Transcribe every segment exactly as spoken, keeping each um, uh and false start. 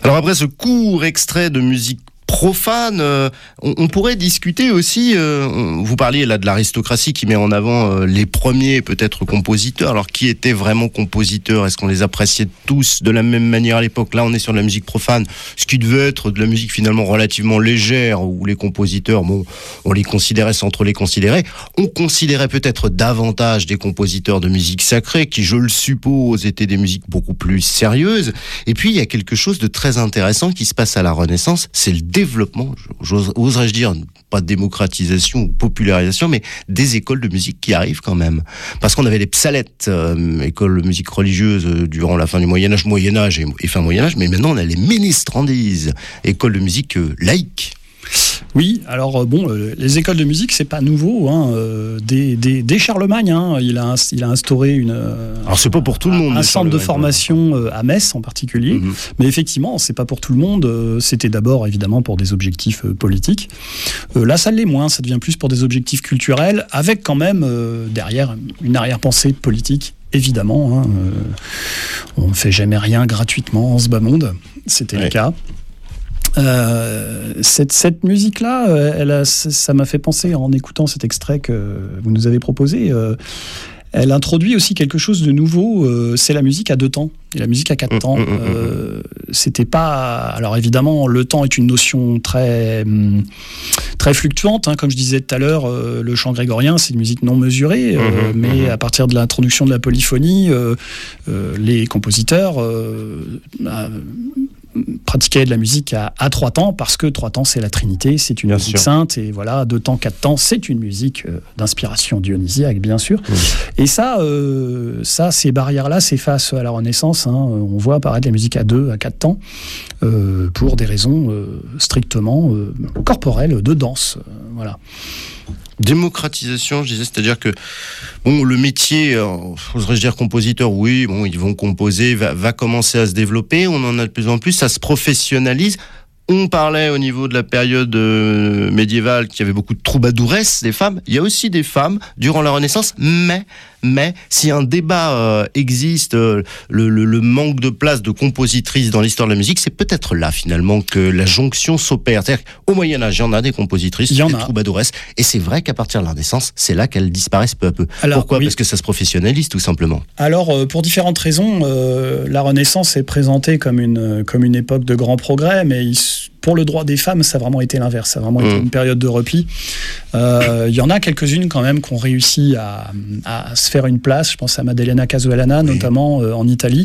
Alors après ce court extrait de musique profane, euh, on, on pourrait discuter aussi, euh, on, vous parliez là de l'aristocratie qui met en avant euh, les premiers peut-être compositeurs. Alors qui étaient vraiment compositeurs? Est-ce qu'on les appréciait tous de la même manière à l'époque? Là on est sur de la musique profane, ce qui devait être de la musique finalement relativement légère, où les compositeurs, bon, on les considérait sans trop les considérer. On considérait peut-être davantage des compositeurs de musique sacrée, qui je le suppose étaient des musiques beaucoup plus sérieuses. Et puis il y a quelque chose de très intéressant qui se passe à la Renaissance, c'est le développement, oserais-je dire, pas de démocratisation ou popularisation, mais des écoles de musique qui arrivent quand même. Parce qu'on avait les psalettes, euh, écoles de musique religieuse euh, durant la fin du Moyen-Âge, Moyen-Âge et, et fin Moyen-Âge, mais maintenant on a les ménestrandises, écoles de musique euh, laïques. Oui, alors bon, euh, les écoles de musique, c'est pas nouveau. Hein, euh, dès, dès, dès Charlemagne, hein, il, a, il a instauré une. Euh, alors c'est pas pour tout le monde. Un centre de formation euh, à Metz en particulier, mm-hmm. mais effectivement, c'est pas pour tout le monde. Euh, c'était d'abord évidemment pour des objectifs euh, politiques. Euh, là, ça l'est moins. Ça devient plus pour des objectifs culturels, avec quand même euh, derrière une arrière-pensée politique. Évidemment, hein, euh, on ne fait jamais rien gratuitement en ce bas monde. C'était ouais. le cas. Euh, cette, cette musique-là, euh, elle a, ça m'a fait penser en écoutant cet extrait que vous nous avez proposé. Euh, elle introduit aussi quelque chose de nouveau. Euh, c'est la musique à deux temps et la musique à quatre temps. Euh, c'était pas. Alors évidemment, le temps est une notion très très fluctuante. Hein, comme je disais tout à l'heure, euh, le chant grégorien, c'est une musique non mesurée. Euh, mais à partir de l'introduction de la polyphonie, euh, euh, les compositeurs euh, euh, pratiquer de la musique à, à trois temps, parce que trois temps c'est la Trinité, c'est une bien musique sûr. Sainte, et voilà, deux temps, quatre temps, c'est une musique euh, d'inspiration dionysiaque, bien sûr. Oui. Et ça, euh, ça, ces barrières-là s'effacent à la Renaissance. Hein. On voit apparaître la musique à deux, à quatre temps, euh, pour des raisons euh, strictement euh, corporelles, de danse. Euh, voilà. Démocratisation, je disais, c'est-à-dire que bon, le métier, euh, oserais-je dire compositeur, oui, bon, ils vont composer, va, va commencer à se développer, on en a de plus en plus, ça se professionnalise. On parlait au niveau de la période euh, médiévale qu'il y avait beaucoup de troubadouresses, des femmes. Il y a aussi des femmes durant la Renaissance, mais mais si un débat euh, existe, euh, le, le, le manque de place de compositrices dans l'histoire de la musique, c'est peut-être là finalement que la jonction s'opère. C'est-à-dire qu'au Moyen-Âge, il y en a des compositrices, des troubadouresses, et c'est vrai qu'à partir de la Renaissance, c'est là qu'elles disparaissent peu à peu. Alors, pourquoi ? Oui. Parce que ça se professionnalise tout simplement. Alors, euh, pour différentes raisons, euh, la Renaissance est présentée comme une, comme une époque de grand progrès, mais il pour le droit des femmes, ça a vraiment été l'inverse. Ça a vraiment mmh. été une période de repli. Euh, il y en a quelques-unes quand même qui ont réussi à, à se faire une place. Je pense à Maddalena Casualana, oui. notamment euh, en Italie.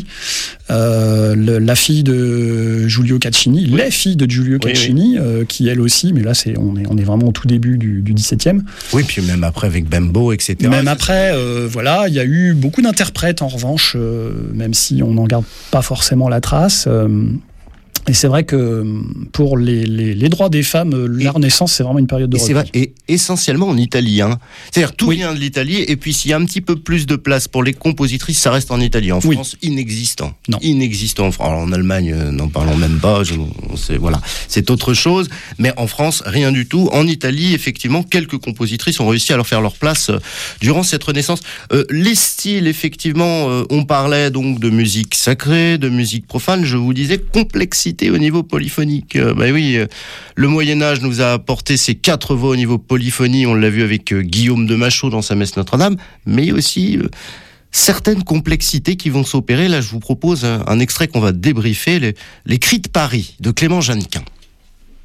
Euh, le, la fille de Giulio Caccini, oui. les filles de Giulio oui, Caccini, oui. Euh, qui elle aussi, mais là c'est, on, est, on est vraiment au tout début du, du dix-septième. Oui, puis même après avec Bembo, et cetera. Même après, euh, voilà, il y a eu beaucoup d'interprètes en revanche, euh, même si on n'en garde pas forcément la trace. Euh, Et c'est vrai que pour les, les, les droits des femmes, la et, Renaissance, c'est vraiment une période de repli. C'est vrai, et essentiellement en Italie. Hein. C'est-à-dire tout oui. vient de l'Italie, et puis s'il y a un petit peu plus de place pour les compositrices, ça reste en Italie. En France, oui. inexistant. Non. Inexistant. Alors en Allemagne, euh, n'en parlons même pas. Je, c'est, voilà, c'est autre chose. Mais en France, rien du tout. En Italie, effectivement, quelques compositrices ont réussi à leur faire leur place euh, durant cette Renaissance. Euh, les styles, effectivement, euh, on parlait donc de musique sacrée, de musique profane. Je vous disais complexité au niveau polyphonique. Euh, bah oui, euh, le Moyen-Âge nous a apporté ces quatre voix au niveau polyphonie, on l'a vu avec euh, Guillaume de Machaut dans sa Messe Notre-Dame, mais aussi euh, certaines complexités qui vont s'opérer. Là, je vous propose un, un extrait qu'on va débriefer, les, les Cris de Paris de Clément Jeannequin.